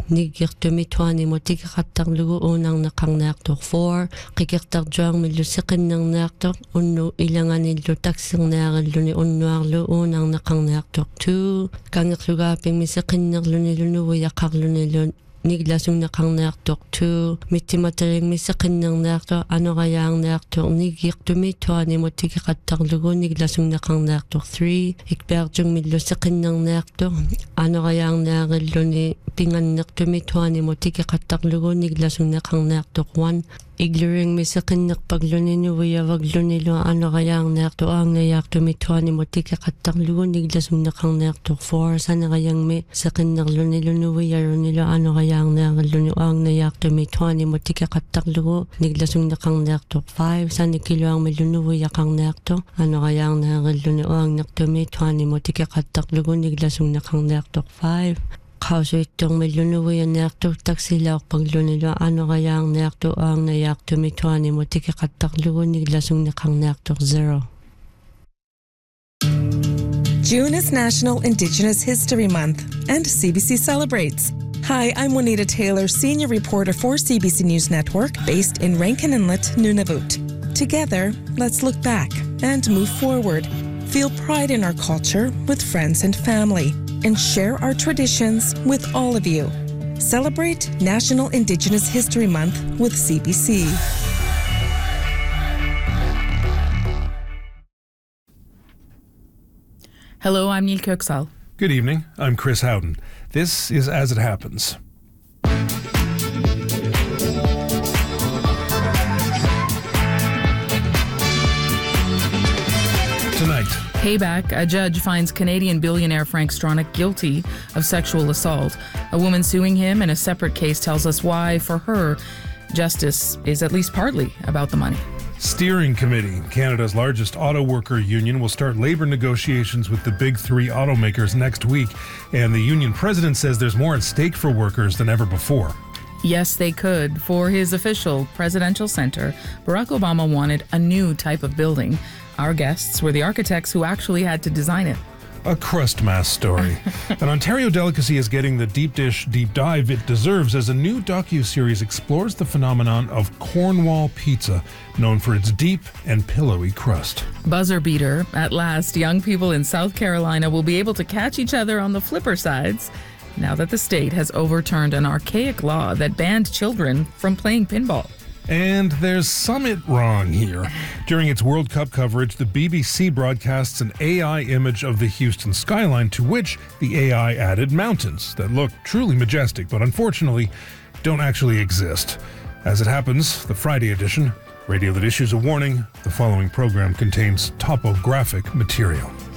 Nigirtumi tuani motikaqattarlugu uunarneqarniartuq 4 qikertarjuarmillu seqinnerniartuq unnu ilanganillu taksirniarilluni unnuarlu uunarneqarniartuq 2 kangerlugaapingmi seqinnerluni lunuvuyaqarlunilun niglasunneqarniartuq 2 mittimateriingmi seqinnerniartuq anorayaarniartuq nigirtumi tuani motikaqattarlugu niglasunneqarniartuq 3 ikpearjungmillu seqinnerniartuq anorayaarniarilluni pingannertumi tuani motikaqattarlugu niglasunneqarniartuq 1 igluringmi seqinnerpagluni nuvuyavaglunilu anorayaarniartuq aangayaartumi tuani motikaqattarlugu niglasunneqarniartuq 4 sanerayangmi seqinnerlunilu nuvuyarunilu anorayaarniarilluni aangayaartumi tuani motikaqattarlugu niglasunneqarniartuq 5 sanikiluarmillu nuvuyaqarniartuq anorayaarniarilluni aangertumi tuani motikaqattarlugu niglasunneqarniartuq 5 Qausuittormillunuvuyanniartuq taksilaorpaglunilu anorayaarniartuq aangayaartumi tuani motikaqattarlugu niglasunneqarniartuq 0 June is National Indigenous History Month, and CBC celebrates. Hi, I'm Juanita Taylor, Senior Reporter for CBC News Network, based in Rankin Inlet, Nunavut. Together, let's look back and move forward. Feel pride in our culture with friends and family, and share our traditions with all of you. Celebrate National Indigenous History Month with CBC. Hello, I'm Neil Kirksall. Good evening, I'm Chris Howden. This is As It Happens. Tonight. Payback. A judge finds Canadian billionaire Frank Stronach guilty of sexual assault. A woman suing him in a separate case tells us why, for her, justice is at least partly about the money. Steering Committee, Canada's largest auto worker union, will start labor negotiations with the big three automakers next week, and the union president says there's more at stake for workers than ever before. Yes, they could. For his official presidential center, Barack Obama wanted a new type of building. Our guests were the architects who actually had to design it. A crust mass story. An Ontario delicacy is getting the deep dish deep dive it deserves as a new docu-series explores the phenomenon of Cornwall pizza, known for its deep and pillowy crust. Buzzer beater. At last, young people in South Carolina will be able to catch each other on the flipper sides now that the state has overturned an archaic law that banned children from playing pinball. And there's something wrong here. During its World Cup coverage, the BBC broadcasts an AI image of the Houston skyline, to which the AI added mountains that look truly majestic, but unfortunately don't actually exist. As it happens, the Friday edition, radio that issues a warning, the following program contains topographic material.